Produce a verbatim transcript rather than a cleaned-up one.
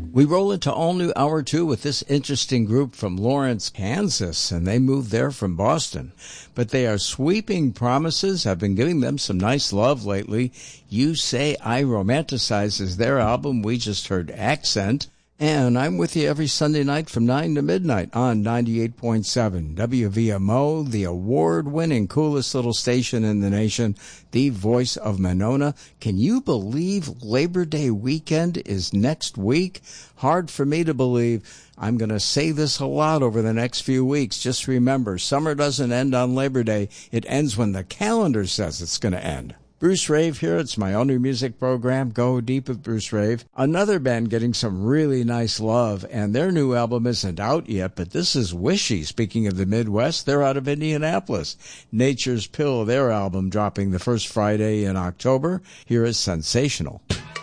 We roll into all new hour two with this interesting group from Lawrence, Kansas, and they moved there from Boston. But they are sweeping promises. I've been giving them some nice love lately. You Say I Romanticize is their album. We just heard Accent. And I'm with you every Sunday night from nine to midnight on ninety-eight point seven W V M O, the award-winning coolest little station in the nation, the voice of Monona. Can you believe Labor Day weekend is next week? Hard for me to believe. I'm going to say this a lot over the next few weeks. Just remember, summer doesn't end on Labor Day. It ends when the calendar says it's going to end. Bruce Rave here. It's my only music program, Go Deep with Bruce Rave. Another band getting some really nice love, and their new album isn't out yet, but this is Wishy. Speaking of the Midwest, they're out of Indianapolis. Nature's Pill, their album, dropping the first Friday in October. Here is Sensational.